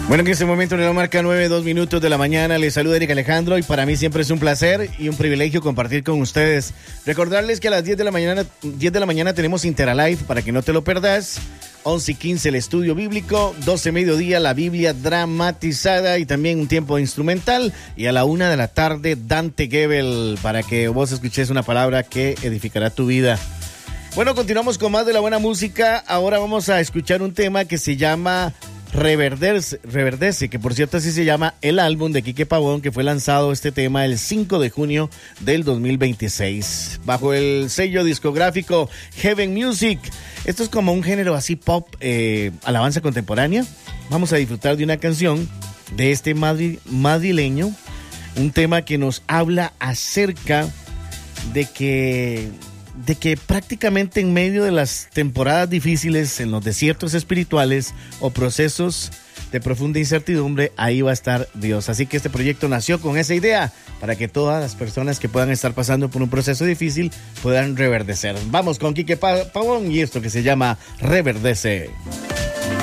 Bueno, en este momento en la marca 9:02 de la mañana, les saluda Eric Alejandro y para mí siempre es un placer y un privilegio compartir con ustedes. Recordarles que a las 10 de la mañana tenemos Interalive para que no te lo perdas. 11:15 el estudio bíblico, 12 mediodía la Biblia dramatizada y también un tiempo instrumental. Y a la 1 de la tarde Dante Gebel para que vos escuches una palabra que edificará tu vida. Bueno, continuamos con más de la buena música. Ahora vamos a escuchar un tema que se llama Reverdece, que por cierto así se llama el álbum de Quique Pavón, que fue lanzado este tema el 5 de junio del 2026 bajo el sello discográfico Heaven Music. Esto es como un género así pop, alabanza contemporánea. Vamos a disfrutar de una canción de este madrileño, un tema que nos habla acerca de que prácticamente en medio de las temporadas difíciles, en los desiertos espirituales o procesos de profunda incertidumbre, ahí va a estar Dios. Así que este proyecto nació con esa idea, para que todas las personas que puedan estar pasando por un proceso difícil puedan reverdecer. Vamos con Quique Pavón y esto que se llama Reverdece.